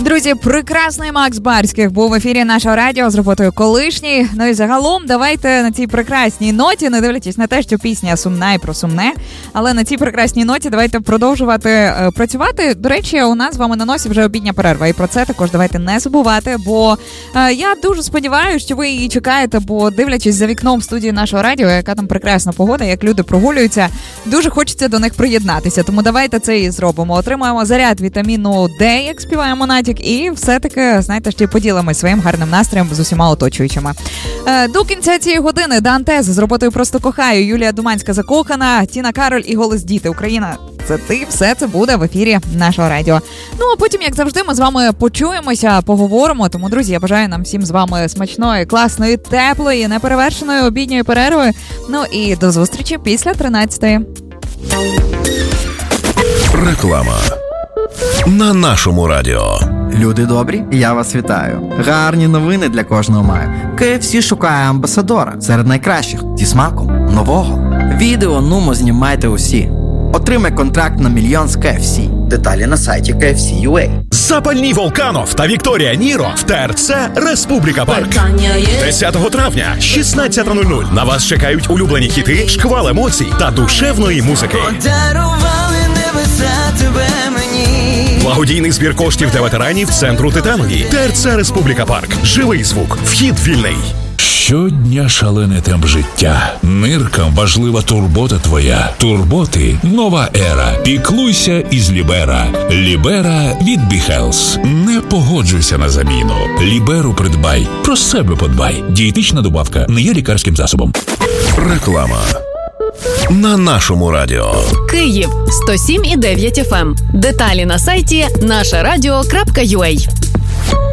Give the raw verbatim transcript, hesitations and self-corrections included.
Друзі, прекрасний Макс Барських був в ефірі нашого радіо з роботою «Колишній». Ну і загалом давайте на цій прекрасній ноті, не дивлячись на те, що пісня сумна і про сумне, але на цій прекрасній ноті давайте продовжувати е, працювати. До речі, у нас з вами на носі вже обідня перерва, і про це також давайте не забувати, бо е, я дуже сподіваюся, що ви її чекаєте, бо дивлячись за вікном студії нашого радіо, яка там прекрасна погода, як люди прогулюються, дуже хочеться до них приєднатися, тому давайте це і зробимо. Отримаємо заряд вітаміну Д, як співає Монатік, і все-таки, знаєте, ще й поділимось своїм гарним настроєм з усіма оточуючими. Е, до кінця цієї години Дантес з роботою «Просто кохаю», Юлія Думанська «Закохана», Тіна Кароль і «Голос діти». Україна, це ти, все це буде в ефірі нашого радіо. Ну, а потім, як завжди, ми з вами почуємося, поговоримо. Тому, друзі, я бажаю нам всім з вами смачної, класної, теплої, неперевершеної обідньої перерви. Ну і до зустрічі після тринадцятої. Реклама на нашому радіо. Люди добрі, я вас вітаю. Гарні новини для кожного маю. кей еф сі шукає амбасадора серед найкращих зі смаком нового. Відео нумо знімайте усі. Отримай контракт на мільйон з кей еф сі. Деталі на сайті кей еф сі точка ю а. Запальні Волканов та Вікторія Ніро в ТРЦ «Республіка Парк». десятого травня, шістнадцята нуль нуль. На вас чекають улюблені хіти, шквал емоцій та душевної музики. Благодійний збір коштів для ветеранів центру Титанові. ТРЦ «Республіка Парк». Живий звук. Вхід вільний. Щодня шалений темп життя. Ниркам важлива турбота твоя. Турботи – нова ера. Піклуйся із Лібера. Лібера від Біхелс. Не погоджуйся на заміну. Ліберу придбай. Про себе подбай. Дієтична добавка не є лікарським засобом. Реклама на нашому радіо. Київ сто сім і дев'ять еф ем. Деталі на сайті наша радіо крапка ю а.